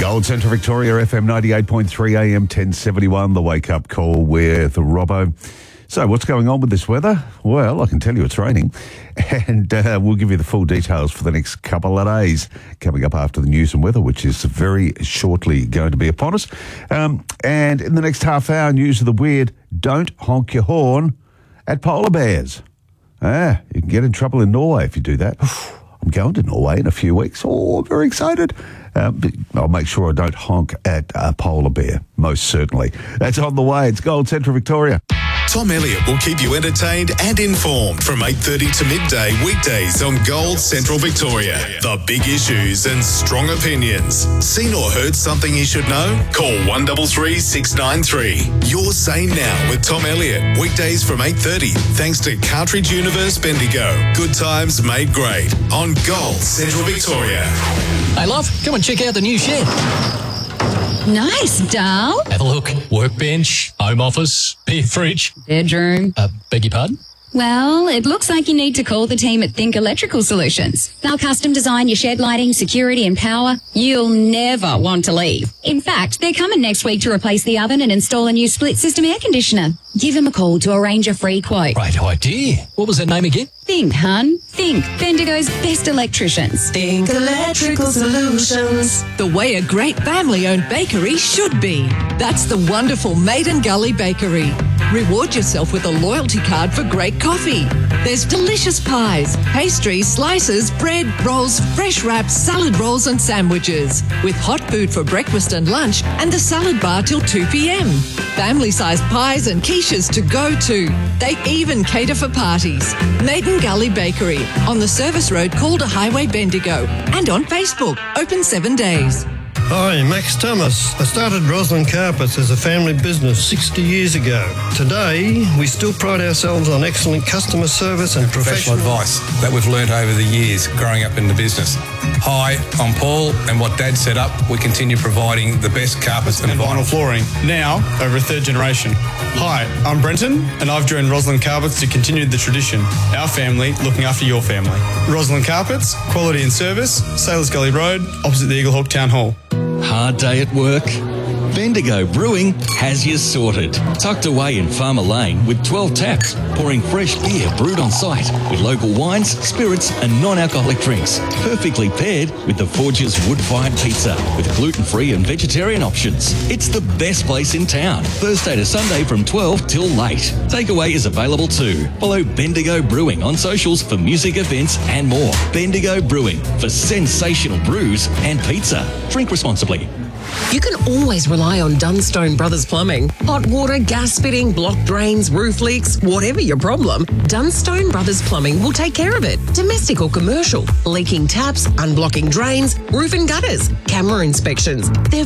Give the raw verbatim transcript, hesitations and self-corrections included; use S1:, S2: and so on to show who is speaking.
S1: Gold Central Victoria, F M ninety-eight point three, A M ten seventy-one, the wake-up call with Robbo. So what's going on with this weather? Well, I can tell you it's raining, and uh, we'll give you the full details for the next couple of days coming up after the news and weather, which is very shortly going to be upon us. Um, and in the next half hour, news of the weird, don't honk your horn at polar bears. Ah, you can get in trouble in Norway if you do that. I'm going to Norway in a few weeks. Oh, I'm very excited. Um, I'll make sure I don't honk at a polar bear, most certainly. That's on the way. It's Gold Central Victoria.
S2: Tom Elliott will keep you entertained and informed from eight thirty to midday weekdays on Gold Central Victoria. The big issues and strong opinions. Seen or heard something you should know? Call one three three, six nine three. You're Sane Now with Tom Elliott. Weekdays from eight thirty. Thanks to Cartridge Universe Bendigo. Good times made great on Gold Central Victoria.
S3: Hey, love, come and check out the new shed.
S4: Nice, doll.
S3: Have a look. Workbench, home office, beer fridge.
S4: Bedroom.
S3: Uh, beg your pardon?
S4: Well, it looks like you need to call the team at Think Electrical Solutions. They'll custom design your shed lighting, security and power. You'll never want to leave. In fact, they're coming next week to replace the oven and install a new split system air conditioner. Give them a call to arrange a free quote.
S3: Great idea. What was that name again?
S4: Think, hun. Think. Bendigo's best electricians.
S5: Think Electrical Solutions. The way a great family-owned bakery should be. That's the wonderful Maiden Gully Bakery. Reward yourself with a loyalty card for great coffee. There's delicious pies, pastries, slices, bread, rolls, fresh wraps, salad rolls and sandwiches. With hot food for breakfast and lunch and the salad bar till two p.m. Family-sized pies and quiches to go to. They even cater for parties. Maiden Gully Bakery on the service road Calder Highway Bendigo and on Facebook. Open seven days.
S6: Hi, Max Thomas. I started Roslyn Carpets as a family business sixty years ago. Today, we still pride ourselves on excellent customer service and professional,
S7: professional advice that we've learnt over the years growing up in the business. Hi, I'm Paul, and what Dad set up, we continue providing the best carpets and,
S8: and vinyl flooring, now over a third generation. Hi, I'm Brenton, and I've joined Roslyn Carpets to continue the tradition. Our family looking after your family. Roslyn Carpets, quality and service, Sailors Gully Road, opposite the Eaglehawk Town Hall.
S9: Hard day at work? Bendigo Brewing has you sorted. Tucked away in Farmer Lane with twelve taps, pouring fresh beer brewed on site with local wines, spirits and non-alcoholic drinks. Perfectly paired with the Forge's wood-fired pizza with gluten-free and vegetarian options. It's the best place in town. Thursday to Sunday from twelve till late. Takeaway is available too. Follow Bendigo Brewing on socials for music events and more. Bendigo Brewing for sensational brews and pizza. Drink responsibly.
S10: You can always rely on Dunstone Brothers Plumbing. Hot water, gas fitting, blocked drains, roof leaks, whatever your problem, Dunstone Brothers Plumbing will take care of it. Domestic or commercial, leaking taps, unblocking drains, roof and gutters, camera inspections. They're